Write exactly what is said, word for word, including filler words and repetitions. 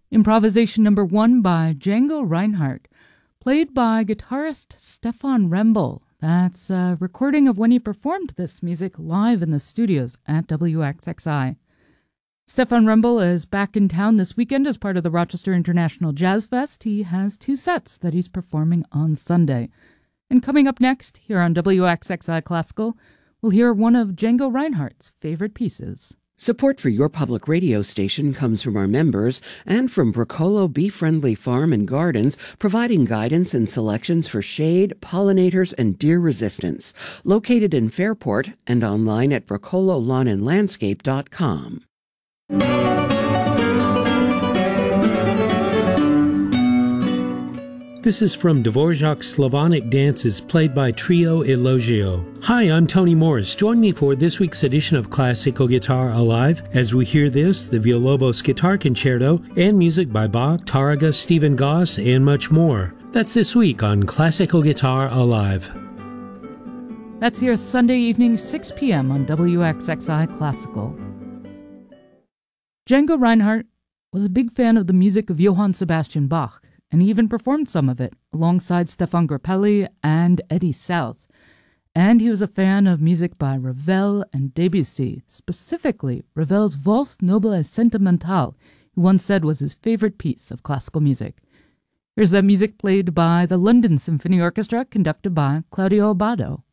Improvisation number one by Django Reinhardt, played by guitarist Stefan Rembel. That's a recording of when he performed this music live in the studios at W X X I. Stefan Rembel is back in town this weekend as part of the Rochester International Jazz Fest. He has two sets that he's performing on Sunday. And coming up next, here on W X X I Classical, we'll hear one of Django Reinhardt's favorite pieces. Support for your public radio station comes from our members and from Bracolo Bee Friendly Farm and Gardens, providing guidance and selections for shade, pollinators, and deer resistance. Located in Fairport and online at bracolo lawn and landscape dot com. This is from Dvorak's Slavonic Dances, played by Trio Elogio. Hi, I'm Tony Morris. Join me for this week's edition of Classical Guitar Alive as we hear this, the Villalobos Guitar Concerto, and music by Bach, Tárrega, Stephen Goss, and much more. That's this week on Classical Guitar Alive. That's here Sunday evening, six p.m. on W X X I Classical. Django Reinhardt was a big fan of the music of Johann Sebastian Bach, and he even performed some of it alongside Stefan Grappelli and Eddie South. And he was a fan of music by Ravel and Debussy, specifically Ravel's Valse Noble et Sentimentale, he once said was his favorite piece of classical music. Here's that music played by the London Symphony Orchestra, conducted by Claudio Abbado.